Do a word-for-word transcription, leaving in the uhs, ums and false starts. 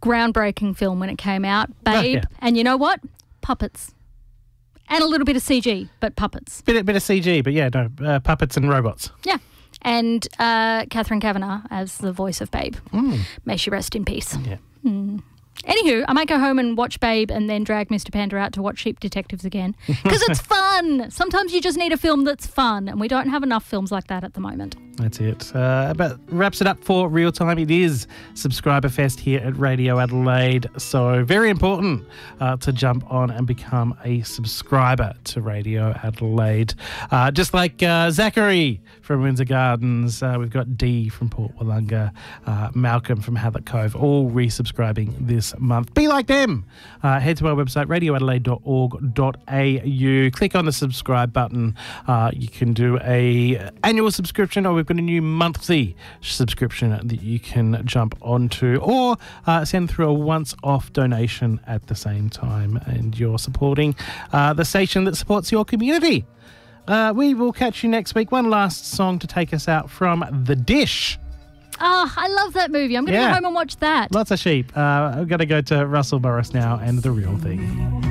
groundbreaking film when it came out, Babe. Oh, yeah. And you know what? Puppets. And a little bit of C G, but puppets. Bit, bit of C G, but yeah, no, uh, puppets and robots. Yeah. And uh, Catherine Kavanagh as the voice of Babe. Mm. May she rest in peace. Yeah. Mm. Anywho, I might go home and watch Babe and then drag Mister Panda out to watch Sheep Detectives again because it's fun. Sometimes you just need a film that's fun, and we don't have enough films like that at the moment. That's it. Uh, but wraps it up for Real Time. It is Subscriber Fest here at Radio Adelaide. So very important uh, to jump on and become a subscriber to Radio Adelaide. Uh, just like uh, Zachary from Windsor Gardens, uh, we've got Dee from Port Wollonga, uh, Malcolm from Havelock Cove, all resubscribing this month. Be like them. Uh, head to our website, radio adelaide dot org dot a u. Click on the subscribe button. Uh, you can do a annual subscription, or we've got a new monthly subscription that you can jump onto, or uh, send through a once-off donation at the same time, and you're supporting uh, the station that supports your community. Uh, we will catch you next week. One last song to take us out from The Dish. Oh, I love that movie. I'm going to Yeah. go home and watch that. Lots of sheep. Uh, I've got to go to Russell Morris now and The Real Thing.